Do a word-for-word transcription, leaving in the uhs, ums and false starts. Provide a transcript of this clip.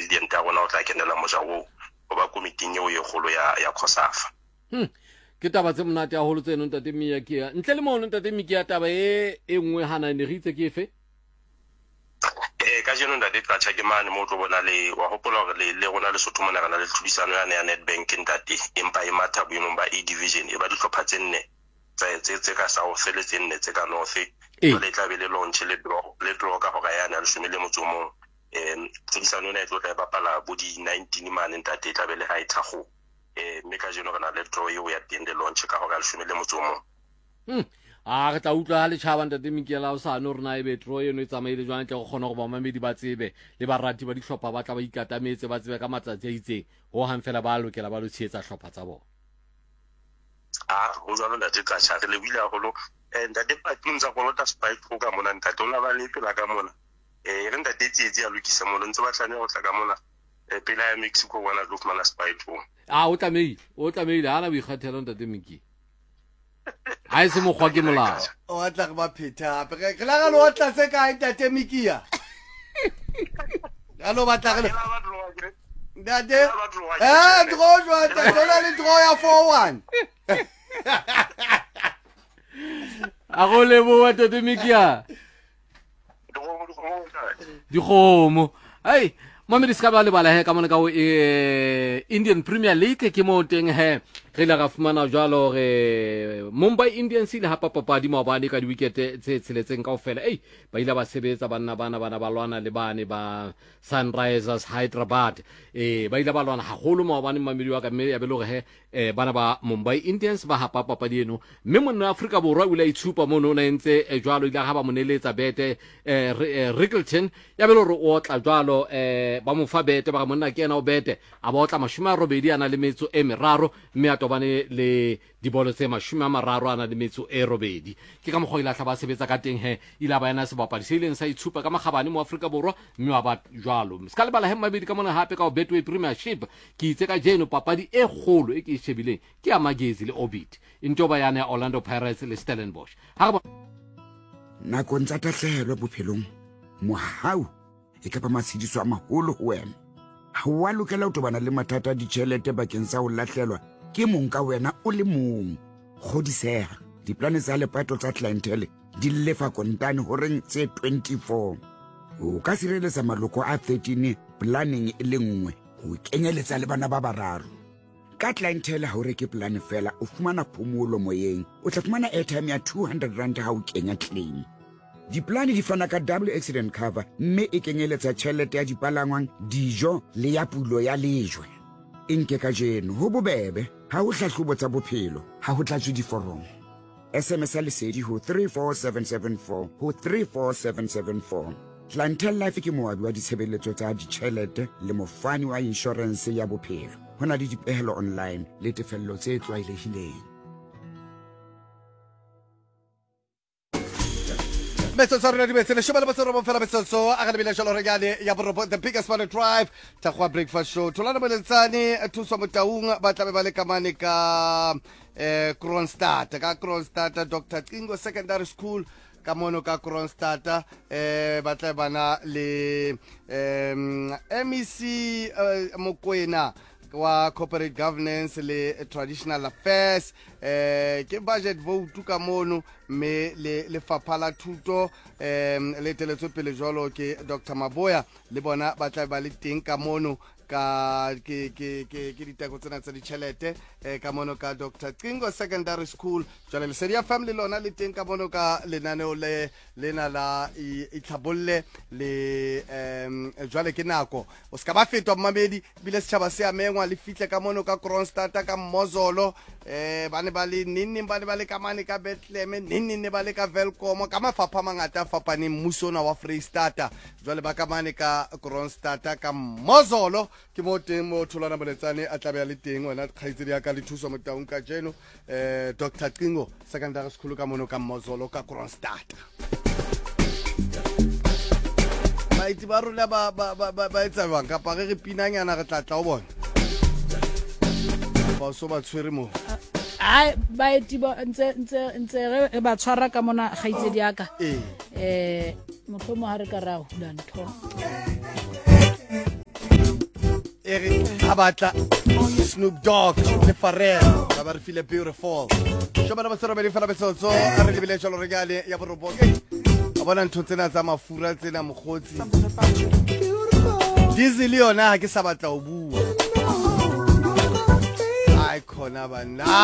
president ya rona o tla kenela mojao go ba komiting eo e kgolo ya ya COSAFA. hm ke taba tse monate haholo tseno ntate Mikia ntle le mono ntate Mikia taba e e nngwe hana ne re itse ke efe eh ka jeno ntate tla tshake mane mo tlo bona le wa hopola gore le le rona le sotho mona kana le tlhodisano ya ya Nedbank ntate empa e matha boemong ba E division e ba ditlhopha tse nne tse tse tse ka south le tse nne tse ka north le tla be le launch le draw le draw ka hora yana le shumile motsomong em tlhodisano ena e tlo tla bapala bo di nineteen mane ntate tla be le ha ithago eh mme ka jeno kana le draw eo ya teng le launch ka hora le shumile motsomong. hm a re tla utlwa le tšhaba ntate Mikia o sa no rena e betro eno e tsamaile jwana tle go kgona go ba mamedi ba tsebe le barati ba dihlopha ba tla ba ikatametse ba tsebe ka matsatsi a itseng ho hang fela ba lokela ba lo tsheetsa hlopha tsa bona. Ah ho jalo ntate ka tshare le bile haholo eh ntate pa tlinza go lota spike go ka mona ntate o la ba le pela ka mona eh re ntate tsietsi a lokisa mona ntse ba tlane go tla ka mona eh pela ya Mexico wana lo fumana spike o ah o tlameile o tlameile hana bo ikgathela ntate Mikia ha se mo gwa ke molao o atla go ba pheta hape ke la ga lo tla se ka ntate Mikia ga lo batla ge ntate eh draw draw tla le draw ya four one a go le bo ntate Mikia di khomo ai mama di ska ba le bala he ka mona ka o Indian Premier League ke mo teng he re la ga fumana jwalo re Mumbai Indians ile ha papadi maobane ka di wicket tse tseletseng kaofela ei ba ile ba sebetsa banna bana bana ba lwana le bane ba Sunrisers Hyderabad eh ba ile ba lwana haholo maobane mamedi wa ka mme ya belo he eh bana ba Mumbai Indians ba ha papadi eno mme monna Afrika borwa o ile itshupa mo no na ntse jwalo ile ga ba moneletsa bete eh Rickleton ya belo re o tla jwalo eh ba mo fa bete ba monna ke ena o bete a ba o tla mashuma robedi ana le metso e meraro mme a tobane le dibolo tse mashuma mararo ana le metso e robedi ke ka mogho ile a tla ba sebetsa ka teng he ile ba yana se bapadi se ileng sa itshupa ka magabane mo Afrika borwa mme wa ba jwalo ska le bala he mabedi ka mona hape ka Betway Premiership ke itse ka jeno papadi e kgolo e ke e shebileng ke ya Magezi le Orbit intoba yana ya Orlando Pirates le Stellenbosch ha ba na kontsa tahlelo bophelong mohau e ka ba matshidiso a maholo ho wena ha wa lokela ho tobana le mathata a ditjhelete bakeng sa ho lahlelwa ke mong ka wena o le mong kgodisega diplane tsa lepato tsa clientele di lefa kontane horeng tse twenty-four o ka sireletsa maloko a thirteen planning e le nngwe ho kenyeletsa le bana ba bararo ka clientele ha o reke plan fela o fumana phomolo moyeng o tla fumana airtime ya two hundred rand ha o kenya claim diplane di fana ka double accident cover mme e kenyeletsa tjhelete ya dipalangwang dijo le ya pulo ya lejwe inke ka jeno ho bobebe ha o hlahlobo tsa bophelo ha ho tlatswe diforomo S M S lesedi ho three four seven seven four ho three four seven seven four Clientele Life ke moabi wa ditshebeletso tsa ditjhelete le mofani wa insurance ya bophelo hona le dipehelo online le tefello tse tlwaelehileng Beso sorry di beso le shobala beso robo fela beso so aga le jalo regale ya boropo the biggest one drive ta kwa breakfast show tolana beletsane thuso motaung ba tla be ba le kamane ka eh Kronstadt ka Kronstadt Doctor Kingo Secondary School ka mono ka Kronstadt eh ba tla bana le em M E C Mokoena wa corporate governance le traditional affairs eh ke budget vote ka mono me le le faphala thuto em le teletso pele jolo ke Doctor Maboya le bona ba tla ba le teng ka mono ka ke ke ke ke diteko tsena tsa ditšhelete eh ka mono ka Doctor Kingo Secondary School jalo le seria family lona le teng ka mono ka lenaneo le lena la itlhabolle le em jwale ke nako o ska ba fetwa mamedi bile se tshaba se amengwa le fitle ka mono ka Kronstadt ka Mozolo eh bane ba le nini bane ba le ka mane ka Bethlehem nini ne ba le ka Welcome ka mafapha mangata fapane mmusona wa Freystata jwale ba ka mane ka Kronstadt ka Mozolo ke mo teng mo tholana boletsane a tlabe ya le teng wena kgaitsedi ya ka le thuso mo taung ka jeno eh Doctor Kingo Secondary School ka mono ka Mozolo ka Kronstadt ba itse ba rula ba ba ba ba etsa bang ka pa re pinanyana re tla tla o bona ba so ba tshwere mo ai ba eti ba ntse ntse ntse re ba tshwara ka mona kgaitsedi ya ka eh eh motlhomo ha re ka rago dantho e re a batla Snoop Dogg le Pharrell ba ba re file beautiful sho bana ba tsara bele fela besotso a re lebile jalo regale ya boropo a bona ntho tsena tsa mafura tsena mogotsi diesel yona ha ke sa batla o bua ai khona bana